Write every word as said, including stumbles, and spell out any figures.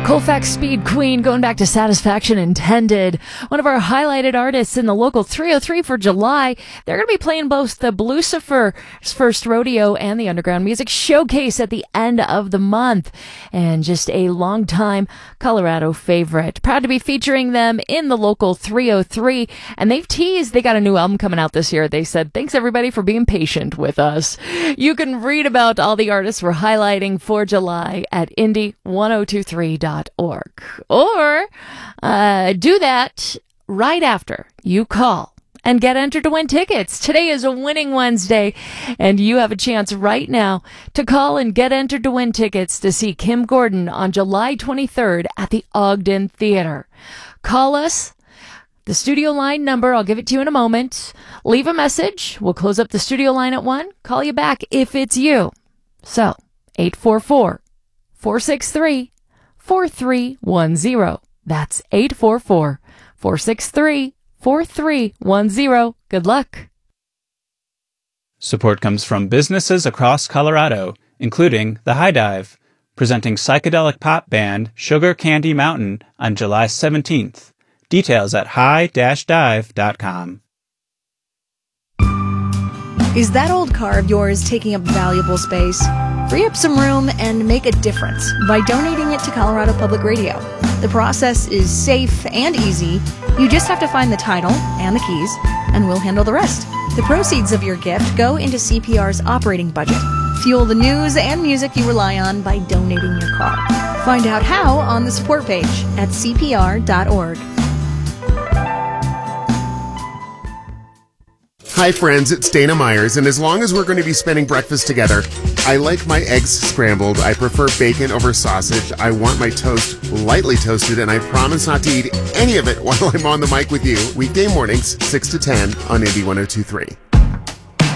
Colfax Speed Queen going back to Satisfaction Intended. One of our highlighted artists in the local three oh three for July. They're going to be playing both the Blucifer's First Rodeo and the Underground Music Showcase at the end of the month. And just a long-time Colorado favorite. Proud to be featuring them in the local three oh three. And they've teased they got a new album coming out this year. They said, thanks everybody for being patient with us. You can read about all the artists we're highlighting for July at Indy ten twenty-three dot org. Or uh, do that right after you call and get entered to win tickets. Today is a winning Wednesday, and you have a chance right now to call and get entered to win tickets to see Kim Gordon on July twenty-third at the Ogden Theater. Call us. The studio line number, I'll give it to you in a moment. Leave a message. We'll close up the studio line at one. Call you back if it's you. So, eight four four, four six three, four three one zero. That's eight four four, four six three, four three one zero. Good luck. Support comes from businesses across Colorado, including The High Dive, presenting psychedelic pop band Sugar Candy Mountain on July seventeenth. Details at high dash dive dot com. Is that old car of yours taking up valuable space? Free up some room and make a difference by donating it to Colorado Public Radio. The process is safe and easy. You just have to find the title and the keys, and we'll handle the rest. The proceeds of your gift go into C P R's operating budget. Fuel the news and music you rely on by donating your car. Find out how on the support page at c p r dot org. Hi friends, it's Dana Myers, and as long as we're going to be spending breakfast together, I like my eggs scrambled. I prefer bacon over sausage. I want my toast lightly toasted, and I promise not to eat any of it while I'm on the mic with you. Weekday mornings, six to ten on Indy ten twenty-three.